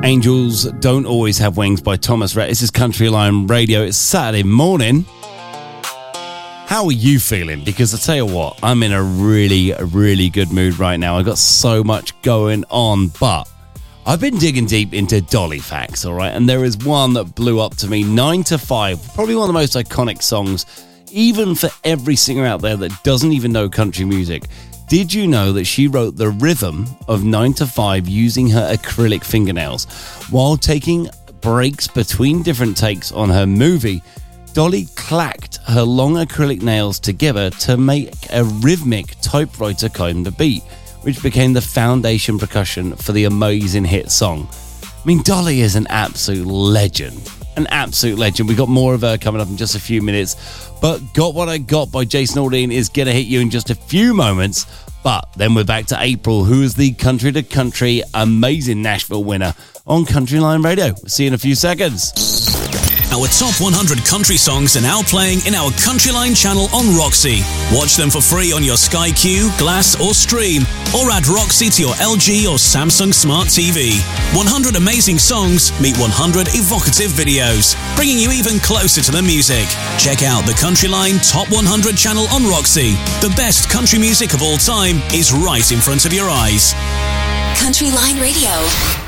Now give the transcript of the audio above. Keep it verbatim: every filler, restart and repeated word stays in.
Angels Don't Always Have Wings by Thomas Rhett. This is Country Line Radio. It's Saturday morning. How are you feeling? Because I tell you what, I'm in a really, really good mood right now. I've got so much going on, but I've been digging deep into Dolly facts, all right? And there is one that blew up to me, nine to five, probably one of the most iconic songs, even for every singer out there that doesn't even know country music. Did you know that she wrote the rhythm of nine to five using her acrylic fingernails? While taking breaks between different takes on her movie, Dolly clacked her long acrylic nails together to make a rhythmic typewriter kind of beat, which became the foundation percussion for the amazing hit song. I mean, Dolly is an absolute legend. An absolute legend. We've got more of her coming up in just a few minutes. But Got What I Got by Jason Aldean is going to hit you in just a few moments. But then we're back to April, who is the Country to Country amazing Nashville winner on Country Line Radio. We'll see you in a few seconds. Our top one hundred country songs are now playing in our Countryline channel on Roxy. Watch them for free on your Sky Q, Glass or Stream, or add Roxy to your L G or Samsung Smart T V. one hundred amazing songs meet one hundred evocative videos, bringing you even closer to the music. Check out the Countryline Top one hundred channel on Roxy. The best country music of all time is right in front of your eyes. Countryline Radio.